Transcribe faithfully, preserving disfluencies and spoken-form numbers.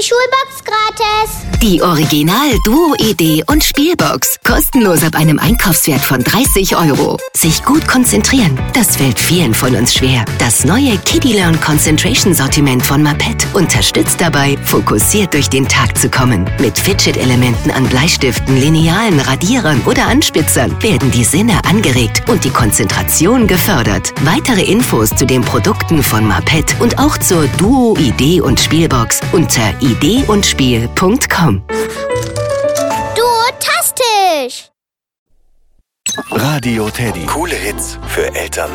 Schulbox gratis. Die Original Duo Idee und Spielbox. Kostenlos ab einem Einkaufswert von dreißig Euro. Sich gut konzentrieren, das fällt vielen von uns schwer. Das neue Kiddie Learn Concentration Sortiment von Mapet unterstützt dabei, fokussiert durch den Tag zu kommen. Mit Fidget-Elementen an Bleistiften, Linealen, Radierern oder Anspitzern werden die Sinne angeregt und die Konzentration gefördert. Weitere Infos zu den Produkten von Mapet und auch zur Duo Idee und Spielbox unter idee und spiel punkt com. Duotastisch. Radio Teddy. Coole Hits für Eltern.